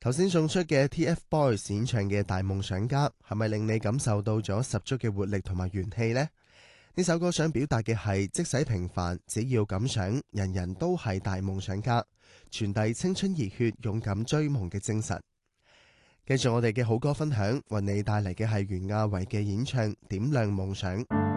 頭先送出嘅 TFBOYS 演唱嘅《大夢想家》，係咪令你感受到咗十足嘅活力同埋元氣呢？呢首歌想表達嘅係，即使平凡，只要敢想，人人都係大夢想家，傳遞青春熱血、勇敢追夢嘅精神。繼續我哋嘅好歌分享，為你帶嚟嘅係袁婭維嘅演唱《點亮夢想》。